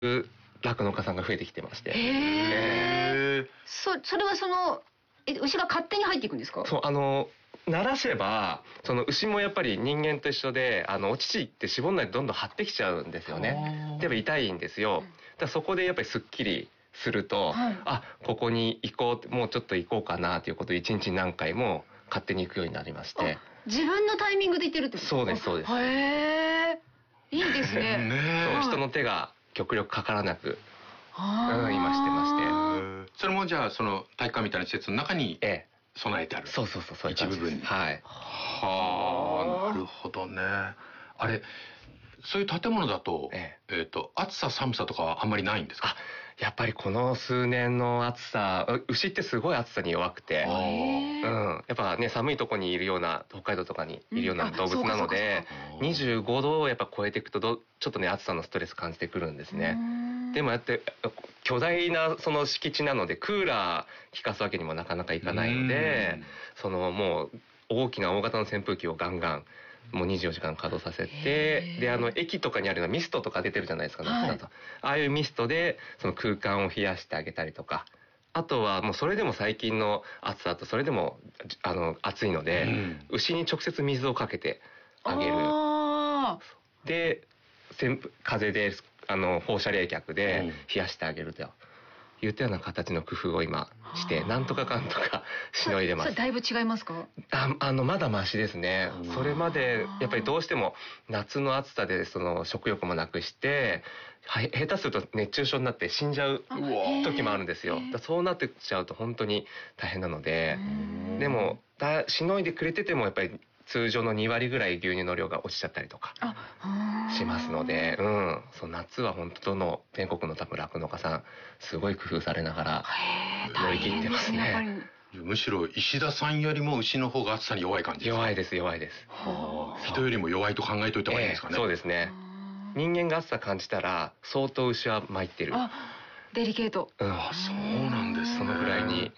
酪農家さんが増えてきてまして。 それは牛が勝手に入っていくんですか？ そう、慣らせばその牛もやっぱり人間と一緒でお乳って絞んないとどんどん張ってきちゃうんですよね。やっぱ痛いんですよ。だからそこでやっぱりすっきりすると、ここに行こう、もうちょっと行こうかなということで一日何回も勝手に行くようになりまして。 自分のタイミングで行ってるってことですか？ そうですそうです。 へえ、いいですね。 そう、人の手が極力かからなく今してまして。それもじゃあその体育館みたいな施設の中に備えてある。 そうそうそう、 一部分に。 はい。 はあ、なるほどね。あれ、そういう建物だと、暑さ寒さとかはあんまりないんですか？ やっぱりこの数年の暑さ、牛ってすごい暑さに弱くて、やっぱね、寒いとこにいるような、北海道とかにいるような動物なので、25度をやっぱ超えていくとちょっとね、暑さのストレス感じてくるんですね。でもやって巨大なその敷地なのでクーラー効かすわけにもなかなかいかないので、もう大きな大型の扇風機をガンガンもう24時間稼働させて、で駅とかにあるようなミストとか出てるじゃないですか、夏だと。ああいうミストでその空間を冷やしてあげたりとか、あとはもうそれでも最近の暑さだとそれでも暑いので、牛に直接水をかけてあげる。で風で放射冷却で冷やしてあげるといったような形の工夫を今してなんとかかんとかしのいでます。 それだいぶ違いますか？ まだマシですね。それまでやっぱりどうしても夏の暑さでその食欲もなくして下手すると熱中症になって死んじゃう時もあるんですよ。そうなってきちゃうと本当に大変なので、でもしのいでくれててもやっぱり通常の2割ぐらい牛乳の量が落ちちゃったりとかしますので、そう夏は本当の全国の多分酪農家さんすごい工夫されながら乗り切ってますね。 むしろ石田さんよりも牛の方が暑さに弱い感じですか？ 弱いです弱いです。 人よりも弱いと考えといた方がいいですかね。 そうですね。人間が暑さ感じたら相当牛は参ってる。 デリケート。 そうなんですね。 そのぐらいに。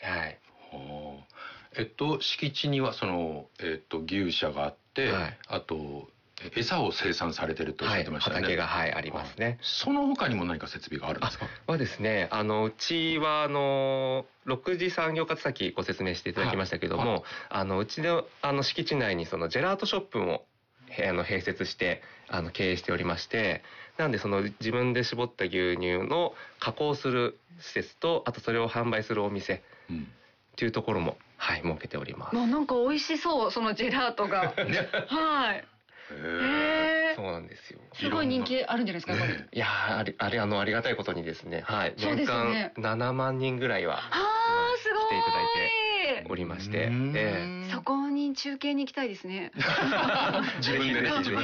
敷地には牛舎があって、あと餌を生産されてるとおっしゃってましたね。 畑がありますね。 その他にも何か設備があるんですか？ はですね、うちは6次産業化さっきご説明していただきましたけども、うちの敷地内にそのジェラートショップも併設して経営しておりまして、なんで自分で絞った牛乳の加工する施設と、あとそれを販売するお店っていうところも設けております。 なんか美味しそう、そのジェラートが。はい。 そうなんですよ。 すごい人気あるんじゃないですか？ いやありがたいことにですね、年間7万人ぐらいは来ていただいておりまして、 そこに中継に行きたいですね。 自分で。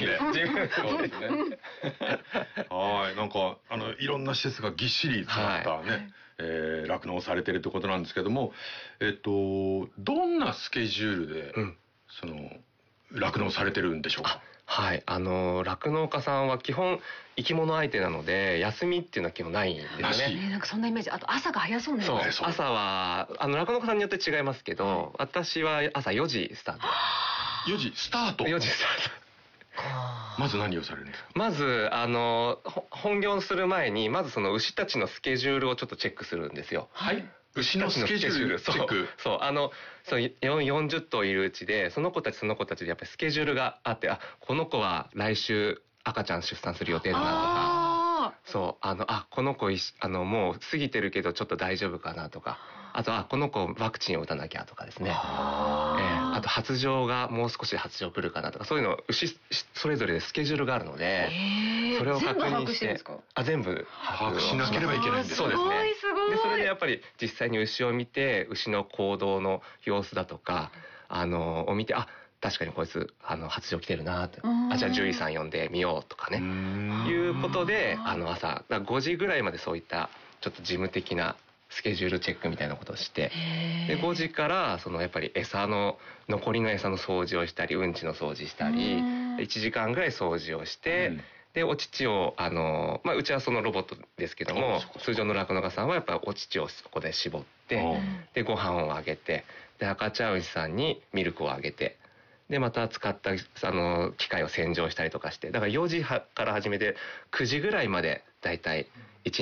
はい、なんかいろんな施設がぎっしり詰まったね、酪農されてるってことなんですけども、どんなスケジュールで酪農されてるんでしょうか？ 酪農家さんは基本生き物相手なので休みっていうのは基本ないんですよね。 なんかそんなイメージ。あと朝が早そうね。 そう、朝は酪農家さんによって違いますけど、私は朝4時スタート。 4時スタート。 4時スタート。 まず何をされるんですか？ まず本業する前にまずその牛たちのスケジュールをちょっとチェックするんですよ。 牛のスケジュールチェック。 40頭いるうちでその子たちでやっぱりスケジュールがあって、この子は来週赤ちゃん出産する予定だなとか、この子もう過ぎてるけどちょっと大丈夫かなとか、あとこの子ワクチンを打たなきゃとかですね。あと発情がもう少しで発情来るかなとか、そういうの牛それぞれでスケジュールがあるので、それを確認して、全部把握しなければいけないんです。 そうですね。でそれでやっぱり実際に牛を見て牛の行動の様子だとかを見て、確かにこいつ発情来てるなと、じゃあ獣医さん呼んでみようとかね、いうことで朝5時ぐらいまでそういったちょっと事務的なスケジュールチェックみたいなことをして、で5時からやっぱり残りの餌の掃除をしたりうんちの掃除したり1時間ぐらい掃除をして、でお乳をうちはそのロボットですけども、通常の酪農家さんはやっぱりお乳をそこで絞って、でご飯をあげて、で赤ちゃん牛さんにミルクをあげて、 でまた使った機械を洗浄したりとかして、だから4時から始めて9時ぐらいまでだいたい